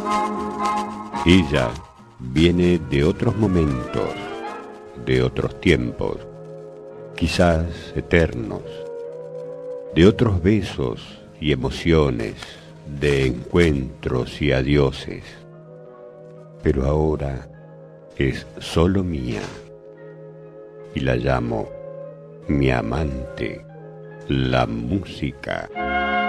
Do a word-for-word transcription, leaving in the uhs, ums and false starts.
Ella viene de otros momentos, de otros tiempos, quizás eternos, de otros besos y emociones, de encuentros y adioses, pero ahora es solo mía y la llamo mi amante, la música.